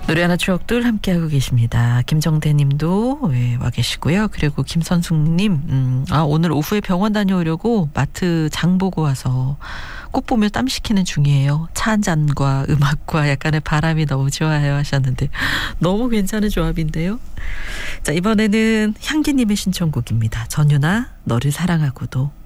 노래하나 추억들 함께하고 계십니다. 김정대 님도 와 계시고요. 그리고 김선숙님, 오늘 오후에 병원 다녀오려고 마트 장 보고 와서 꽃 보며 땀 식히는 중이에요. 차 한 잔과 음악과 약간의 바람이 너무 좋아요 하셨는데 너무 괜찮은 조합인데요. 자, 이번에는 향기님의 신청곡입니다. 전유나 너를 사랑하고도.